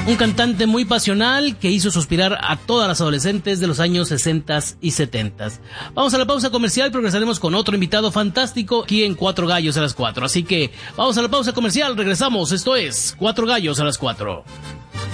Un cantante muy pasional que hizo suspirar a todas las adolescentes de los años 60 y 70. Vamos a la pausa comercial, regresaremos con otro invitado fantástico aquí en Cuatro Gallos a las 4. Así que vamos a la pausa comercial, regresamos. Esto es Cuatro Gallos a las 4.